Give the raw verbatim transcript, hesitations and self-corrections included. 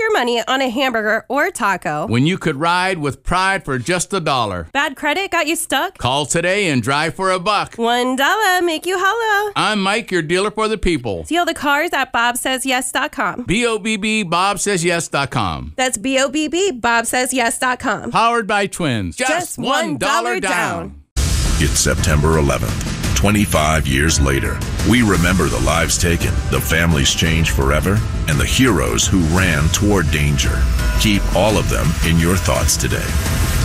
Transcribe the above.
your money on a hamburger or taco. When you could ride with pride for just a dollar. Bad credit got you stuck? Call today and drive for a buck. One dollar make you holla. I'm Mike, your dealer for the people. Deal the cars at bob says yes dot com. B O B B Bob Says Yes dot com. That's B O B B Bob Says Yes dot com. Powered by Twins. Just, Just one dollar down. down. It's September eleventh, twenty-five years later. We remember the lives taken, the families changed forever, and the heroes who ran toward danger. Keep all of them in your thoughts today.